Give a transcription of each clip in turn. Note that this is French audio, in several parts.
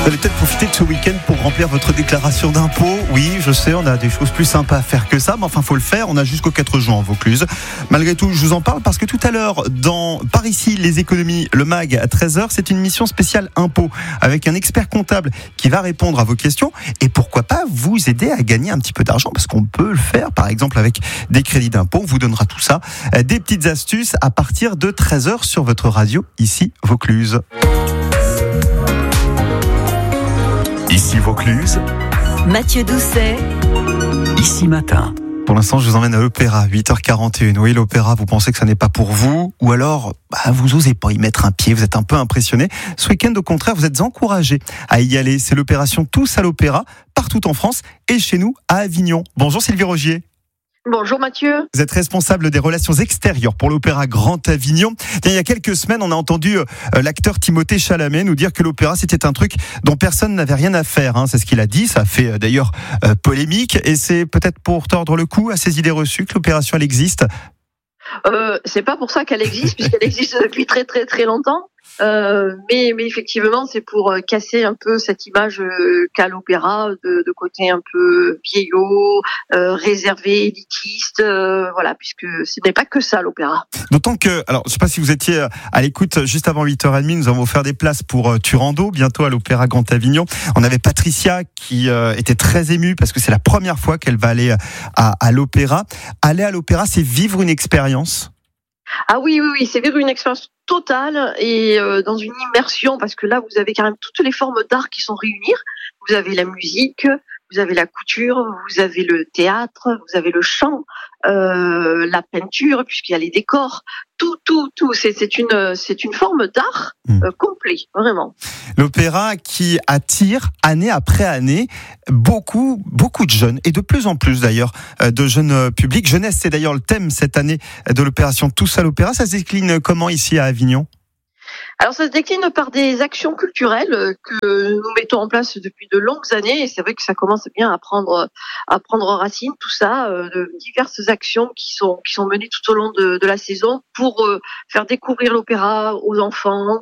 Vous allez peut-être profiter de ce week-end pour remplir votre déclaration d'impôt. Oui, je sais, on a des choses plus sympas à faire que ça, mais enfin, faut le faire. On a jusqu'au 4 juin en Vaucluse. Malgré tout, je vous en parle parce que tout à l'heure, dans Par ici, les économies, le MAG à 13h, c'est une mission spéciale impôt avec un expert comptable qui va répondre à vos questions et pourquoi pas vous aider à gagner un petit peu d'argent parce qu'on peut le faire, par exemple, avec des crédits d'impôt. On vous donnera tout ça. Des petites astuces à partir de 13h sur votre radio, ici, Vaucluse. Ici Vaucluse, Mathieu Doucet, Ici Matin. Pour l'instant, je vous emmène à l'Opéra, 8h41. Oui, l'Opéra, vous pensez que ça n'est pas pour vous? Ou alors, vous osez pas y mettre un pied, vous êtes un peu impressionné. Ce week-end, au contraire, vous êtes encouragé à y aller. C'est l'opération Tous à l'Opéra, partout en France et chez nous, à Avignon. Bonjour Sylvie Rogier. Bonjour Mathieu. Vous êtes responsable des relations extérieures pour l'Opéra Grand Avignon. Il y a quelques semaines, on a entendu l'acteur Timothée Chalamet nous dire que l'opéra, c'était un truc dont personne n'avait rien à faire. C'est ce qu'il a dit. Ça a fait d'ailleurs polémique. Et c'est peut-être pour tordre le cou à ces idées reçues que l'opération, elle existe. C'est pas pour ça qu'elle existe, puisqu'elle existe depuis très très très longtemps. Mais effectivement, c'est pour casser un peu cette image qu'a l'opéra de côté un peu vieillot, réservé, élitiste, voilà, puisque ce n'est pas que ça l'opéra. D'autant que, alors je sais pas si vous étiez à l'écoute juste avant 8h30, nous avons offert des places pour Turando, bientôt à l'Opéra Grand Avignon. On avait Patricia qui était très émue parce que c'est la première fois qu'elle va aller à l'opéra. Aller à l'opéra, c'est vivre une expérience. Ah oui, c'est vivre une expérience totale et dans une immersion, parce que là, vous avez quand même toutes les formes d'art qui sont réunies. Vous avez la musique, vous avez la couture, vous avez le théâtre, vous avez le chant, la peinture, puisqu'il y a les décors. Tout. C'est une forme d'art complet, vraiment. L'opéra qui attire année après année beaucoup de jeunes et de plus en plus d'ailleurs de jeunes publics. Jeunesse, c'est d'ailleurs le thème cette année de l'opération Tous à l'Opéra. Ça se décline comment ici à Avignon ? Alors ça se décline par des actions culturelles que nous mettons en place depuis de longues années et c'est vrai que ça commence bien à prendre racine, tout ça, de diverses actions qui sont menées tout au long de la saison pour faire découvrir l'opéra aux enfants,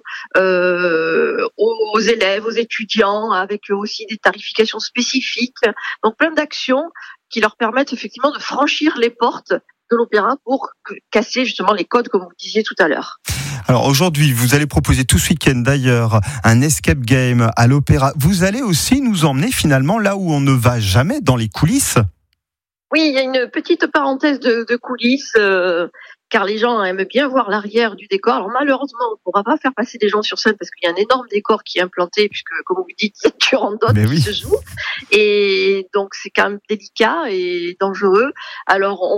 aux élèves, aux étudiants, avec aussi des tarifications spécifiques. Donc plein d'actions qui leur permettent effectivement de franchir les portes de l'opéra pour casser justement les codes, comme vous disiez tout à l'heure. Alors aujourd'hui, vous allez proposer tout ce week-end d'ailleurs un escape game à l'opéra. Vous allez aussi nous emmener finalement là où on ne va jamais, dans les coulisses. Oui, il y a une petite parenthèse de coulisses, car les gens aiment bien voir l'arrière du décor. Alors malheureusement, on ne pourra pas faire passer des gens sur scène parce qu'il y a un énorme décor qui est implanté, puisque comme vous dites, il y a Turandot qui se joue. Et donc c'est quand même délicat et dangereux. Alors on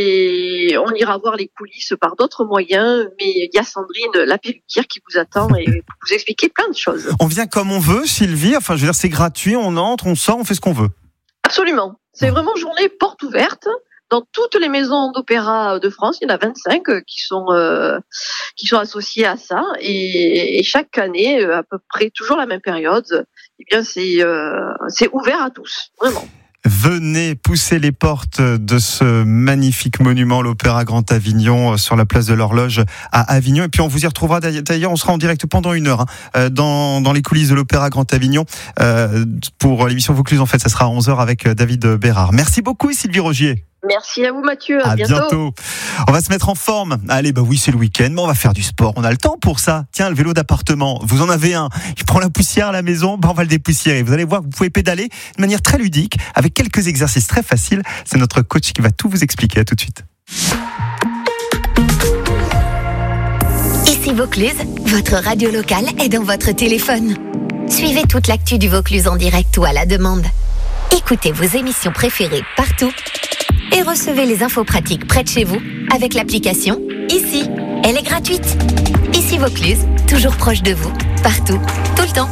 ira voir les coulisses par d'autres moyens, mais il y a Sandrine, la perruquière, qui vous attend et pour vous expliquer plein de choses. On vient comme on veut, Sylvie. Enfin, je veux dire, c'est gratuit, on entre, on sort, on fait ce qu'on veut. Absolument. C'est vraiment journée porte ouverte. Dans toutes les maisons d'opéra de France, il y en a 25 qui sont associées à ça, et chaque année, à peu près toujours la même période, eh bien c'est ouvert à tous, vraiment. Venez pousser les portes de ce magnifique monument, l'Opéra Grand Avignon, sur la place de l'Horloge à Avignon. Et puis on vous y retrouvera d'ailleurs, on sera en direct pendant 1 heure dans les coulisses de l'Opéra Grand Avignon pour l'émission Vaucluse. En fait, ça sera à 11h avec David Bérard. Merci beaucoup Sylvie Rogier. Merci à vous Mathieu, à bientôt. On va se mettre en forme. Allez, oui, c'est le week-end, mais on va faire du sport. On a le temps pour ça. Tiens, le vélo d'appartement, vous en avez un. Il prend la poussière à la maison, on va le dépoussiérer. Vous allez voir, vous pouvez pédaler de manière très ludique, avec quelques exercices très faciles. C'est notre coach qui va tout vous expliquer. À tout de suite. Ici Vaucluse, votre radio locale est dans votre téléphone. Suivez toute l'actu du Vaucluse en direct ou à la demande. Écoutez vos émissions préférées partout et recevez les infos pratiques près de chez vous avec l'application Ici. Elle est gratuite. Ici Vaucluse, toujours proche de vous, partout, tout le temps.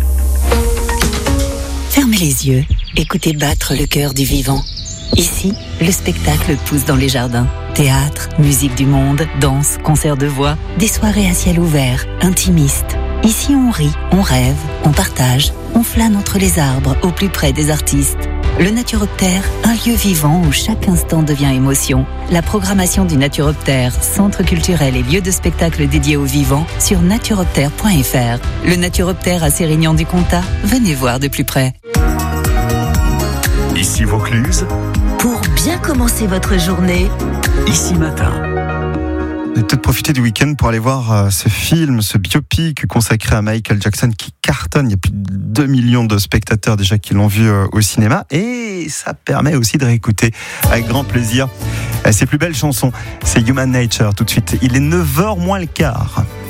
Fermez les yeux, écoutez battre le cœur du vivant. Ici, le spectacle pousse dans les jardins. Théâtre, musique du monde, danse, concerts de voix, des soirées à ciel ouvert, intimistes. Ici, on rit, on rêve, on partage, on flâne entre les arbres au plus près des artistes. Le Naturoptère, un lieu vivant où chaque instant devient émotion. La programmation du Naturoptère, centre culturel et lieu de spectacle dédié aux vivants, sur naturoptère.fr. Le Naturoptère à Sérignan-du-Comtat, venez voir de plus près. Ici Vaucluse, Pour bien commencer votre journée, Ici Matin. Vous avez peut-être profité du week-end pour aller voir ce film, ce biopic consacré à Michael Jackson qui cartonne. Il y a plus de 2 millions de spectateurs déjà qui l'ont vu au cinéma. Et ça permet aussi de réécouter avec grand plaisir ses plus belles chansons. C'est Human Nature tout de suite. Il est 9h moins le quart.